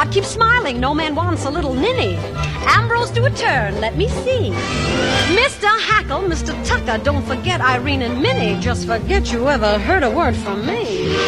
keep smiling, no man wants a little ninny. Ambrose, do a turn, let me see. Mr. Hackle, Mr. Tucker, don't forget Irene and Minnie. Just forget you ever heard a word from me.